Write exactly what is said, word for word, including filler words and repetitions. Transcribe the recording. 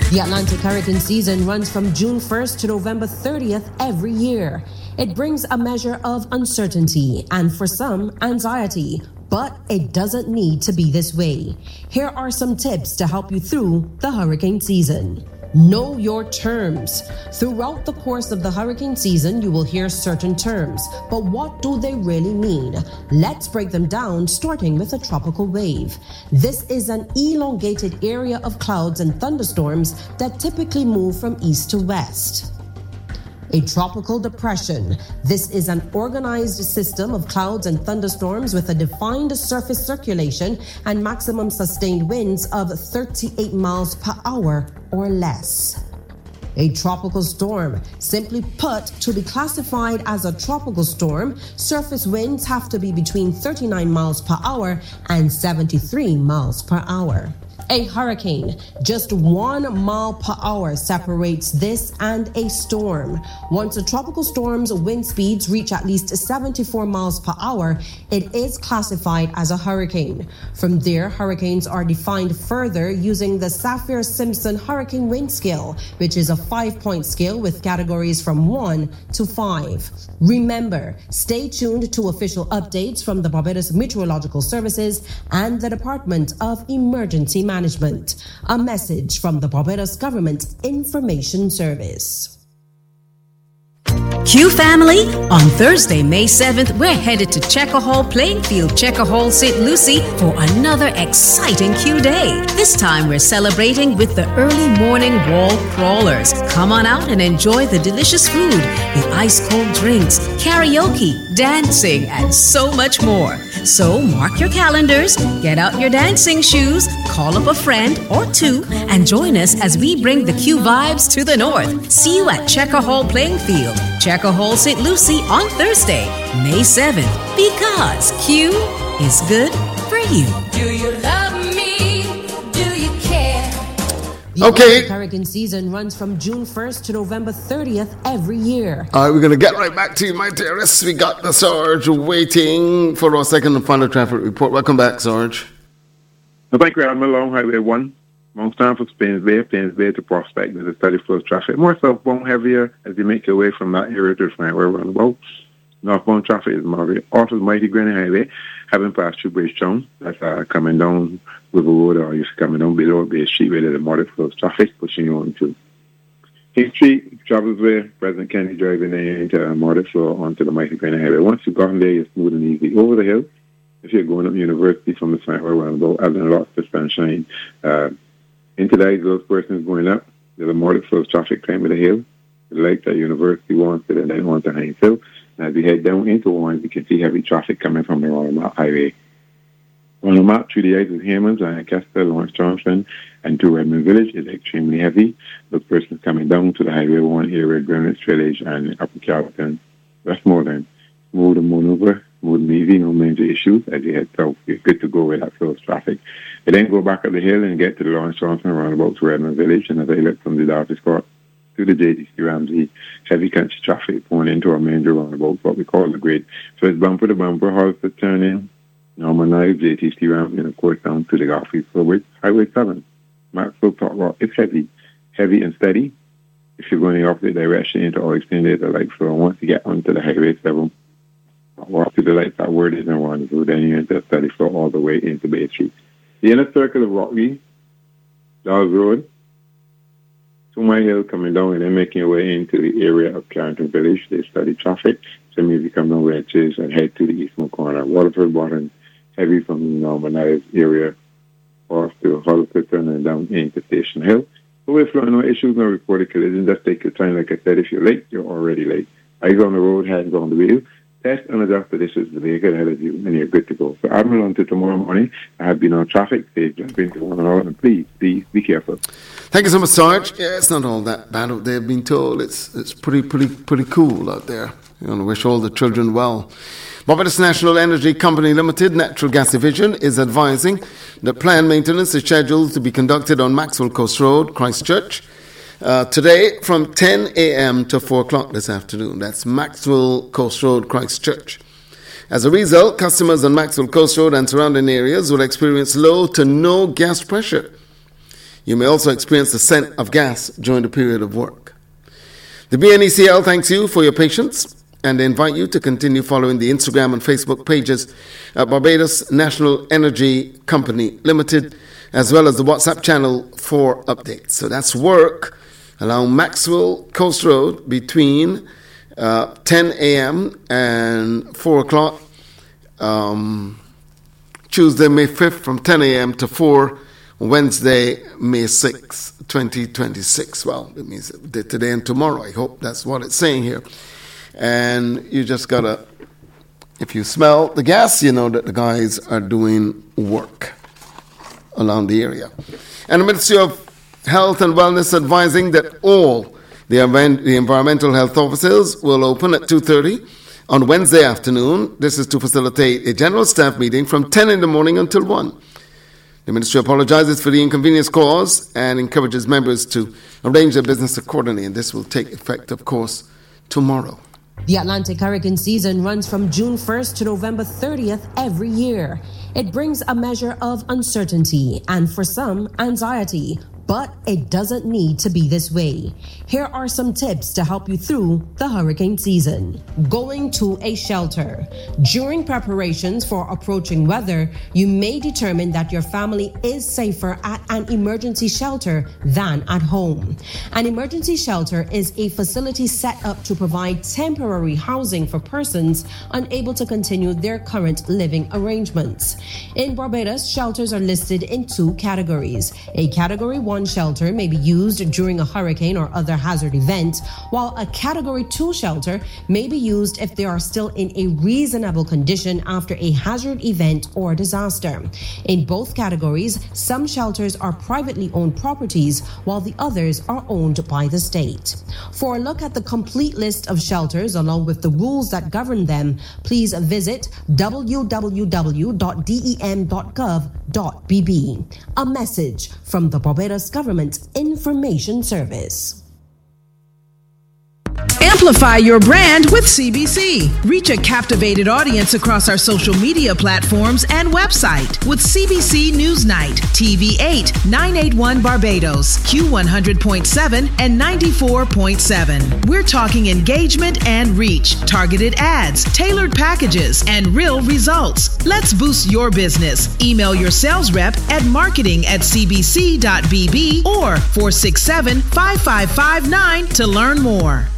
The Atlantic hurricane season runs from June first to November thirtieth every year. It brings a measure of uncertainty and, for some, anxiety, but it doesn't need to be this way. Here are some tips to help you through the hurricane season. Know your terms. Throughout the course of the hurricane season, you will hear certain terms, but what do they really mean? Let's break them down, starting with a tropical wave. This is an elongated area of clouds and thunderstorms that typically move from east to west. A tropical depression. This is an organized system of clouds and thunderstorms with a defined surface circulation and maximum sustained winds of thirty-eight miles per hour or less. A tropical storm. Simply put, to be classified as a tropical storm, surface winds have to be between thirty-nine miles per hour and seventy-three miles per hour. A hurricane. Just one mile per hour separates this and a storm. Once a tropical storm's wind speeds reach at least seventy-four miles per hour, it is classified as a hurricane. From there, hurricanes are defined further using the Saffir-Simpson Hurricane Wind Scale, which is a five-point scale with categories from one to five. Remember, stay tuned to official updates from the Barbados Meteorological Services and the Department of Emergency Management. Management. A message from the Barbados Government Information Service. Q family, on Thursday, May seventh, we're headed to Checker Hall Playing Field, Checker Hall, Saint Lucie for another exciting Q day. This time we're celebrating with the early morning wall crawlers. Come on out and enjoy the delicious food, the ice-cold drinks, karaoke, dancing, and so much more. So mark your calendars, get out your dancing shoes, call up a friend or two, and join us as we bring the Q vibes to the north. See you at Checker Hall Playing Field, Checker Hall, Saint Lucie on Thursday, May seventh, because Q is good for you. Do you love me? Do you care? The Okay. hurricane season runs from June first to November thirtieth every year. All right, we're going to get right back to you, my dearest. We got the Sarge waiting for our second and final traffic report. Welcome back, Sarge. Well, thank you. I'm along Highway one. Long time for Spains Bay, Spains Bay to Prospect. There's a steady flow of traffic. More southbound heavier as you make your way from that area to the Frankfurt roundabout. Northbound traffic is moderate. Off of Mighty Granny Highway, having passed through Bridgetown. That's uh, coming down River Road, or just coming down below Bay Street where there's a moderate flow of traffic pushing you on to King Street, Travels Way, President Kennedy driving into a moderate flow onto the Mighty Granny Highway. Once you've gotten there, you're smooth and easy. Over the hill, if you're going up University from the Frankfurt roundabout, having a lot of sunshine. Uh, Into the those persons going up, there's a moderate flow of traffic climbing the hill. The lights at University wanted and then on to Hines Hill. And as we head down into one, you can see heavy traffic coming from the Roundabout Highway. On the map, through the exits Hammonds, Lancaster, Lawrence Johnson, and to Redmond Village is extremely heavy. Those persons coming down to the Highway one area, Greenwich Village, and Upper Calverton, Westmoreland. Smooth and maneuver, smooth and easy, no major issues as you head south. You're good to go with that flow of traffic. You then go back up the hill and get to the Lawrence Johnson roundabout to Redmond Village, and as I look from the Dartford Court to the J T C Ramsey, heavy country traffic going into our major roundabout, what we call the grid. So it's bumper to bumper, Halstead turning, Norman Knives, J T C Ramsey, and of course down to the Garfield Flowbridge, Highway seven. Maxwell Talk Rock, it's heavy, heavy and steady. If you're going the opposite direction into Oxton, there's a light flow. Once you get onto the Highway seven, walk to the lights that word is in Rendezvous, then you enter a steady flow all the way into Bay Street. The inner circle of Rockview, Dawes Road, Sumai Hill coming down and then making your way into the area of Carrington Village. They study traffic. So if you come down Wedges and head to the eastern corner. Waterford Bottom, heavy from the Normanized area off to Holliston and down into Station Hill. So if there are no issues, no reported collision, just take your time. Like I said, if you're late, you're already late. Eyes on the road, hands on the wheel. Test and adjust the dishes the vehicle ahead of you, and you're good to go. So Admiral, until tomorrow morning, I have been on traffic. Safe jumping to one and all, and please, please be careful. Thank you so much, Sarge. Yeah, it's not all that bad out there. I've been told it's it's pretty pretty pretty cool out there. You know, wish all the children well. Barbados National Energy Company Limited Natural Gas Division is advising that planned maintenance is scheduled to be conducted on Maxwell Coast Road, Christchurch, Uh, today from ten a.m. to four o'clock this afternoon. That's Maxwell Coast Road, Christchurch. As a result, customers on Maxwell Coast Road and surrounding areas will experience low to no gas pressure. You may also experience the scent of gas during the period of work. The B N E C L thanks you for your patience, and they invite you to continue following the Instagram and Facebook pages at Barbados National Energy Company Limited, as well as the WhatsApp channel for updates. So that's work along Maxwell Coast Road between uh, ten a.m. and four o'clock, um, Tuesday, May fifth, from ten a.m. to four, Wednesday, May sixth, twenty twenty-six. Well, it means today and tomorrow. I hope that's what it's saying here. And you just got to, if you smell the gas, you know that the guys are doing work along the area. And the Ministry of Health and Wellness advising that all the, event, the environmental health offices will open at two thirty on Wednesday afternoon. This is to facilitate a general staff meeting from ten in the morning until one. The Ministry apologizes for the inconvenience caused and encourages members to arrange their business accordingly, and this will take effect, of course, tomorrow. The Atlantic hurricane season runs from June first to November thirtieth every year. It brings a measure of uncertainty and, for some, anxiety. But it doesn't need to be this way. Here are some tips to help you through the hurricane season. Going to a shelter. During preparations for approaching weather, you may determine that your family is safer at an emergency shelter than at home. An emergency shelter is a facility set up to provide temporary housing for persons unable to continue their current living arrangements. In Barbados, shelters are listed in two categories. A Category one shelter may be used during a hurricane or other hazard event, while a Category two shelter may be used if they are still in a reasonable condition after a hazard event or disaster. In both categories, some shelters are privately owned properties, while the others are owned by the state. For a look at the complete list of shelters along with the rules that govern them, please visit w w w dot d e m dot gov dot b b. A message from the Barbados Government Information Service. Amplify your brand with C B C. Reach a captivated audience across our social media platforms and website with C B C Newsnight, T V eight, nine eighty-one Barbados, Q one hundred point seven and ninety-four point seven. We're talking engagement and reach, targeted ads, tailored packages, and real results. Let's boost your business. Email your sales rep at marketing at c b c dot b b or four six seven, five five five nine to learn more.